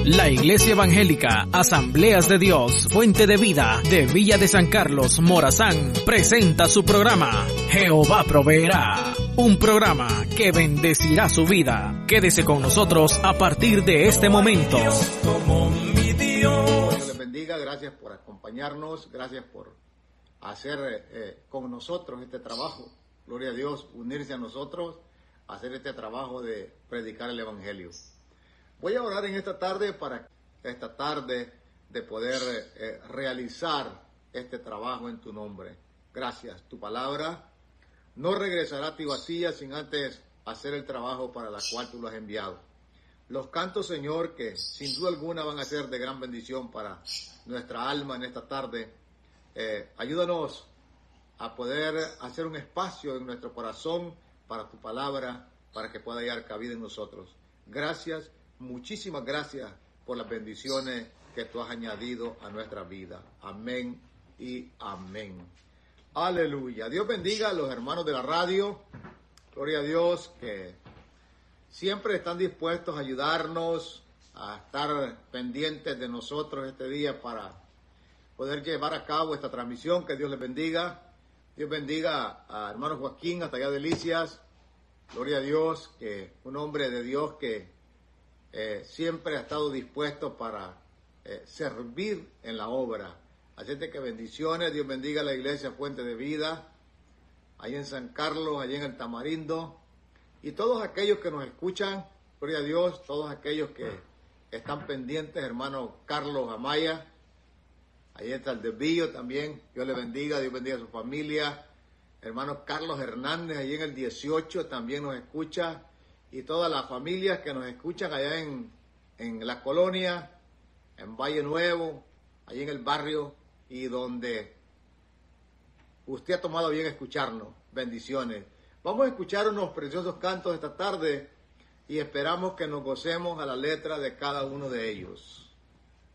La Iglesia Evangélica Asambleas de Dios, Fuente de Vida, de Villa de San Carlos, Morazán, presenta su programa, Jehová Proveerá. Un programa que bendecirá su vida. Quédese con nosotros a partir de este momento. Dios les bendiga, gracias por acompañarnos, gracias por hacer con nosotros este trabajo. Gloria a Dios, unirse a nosotros, hacer este trabajo de predicar el Evangelio. Voy a orar en esta tarde para esta tarde de poder realizar este trabajo en tu nombre. Gracias. Tu palabra no regresará a ti vacía sin antes hacer el trabajo para la cual tú lo has enviado. Los cantos, Señor, que sin duda alguna van a ser de gran bendición para nuestra alma en esta tarde. Ayúdanos a poder hacer un espacio en nuestro corazón para tu palabra, para que pueda hallar cabida en nosotros. Gracias. Muchísimas gracias por las bendiciones que tú has añadido a nuestra vida. Amén y amén. Aleluya. Dios bendiga a los hermanos de la radio. Gloria a Dios que siempre están dispuestos a ayudarnos, a estar pendientes de nosotros este día para poder llevar a cabo esta transmisión. Que Dios les bendiga. Dios bendiga a hermano Joaquín hasta allá de Delicias. Gloria a Dios, que un hombre de Dios que siempre ha estado dispuesto para servir en la obra. Así que bendiciones, Dios bendiga a la iglesia Fuente de Vida, allá en San Carlos, allá en el Tamarindo, y todos aquellos que nos escuchan, gloria a Dios, todos aquellos que están pendientes, hermano Carlos Amaya, ahí está el desvío también, Dios le bendiga, Dios bendiga a su familia, hermano Carlos Hernández, allí en el 18 también nos escucha, y todas las familias que nos escuchan allá en la colonia, en Valle Nuevo, allí en el barrio, y donde usted ha tomado bien escucharnos. Bendiciones. Vamos a escuchar unos preciosos cantos esta tarde y esperamos que nos gocemos a la letra de cada uno de ellos.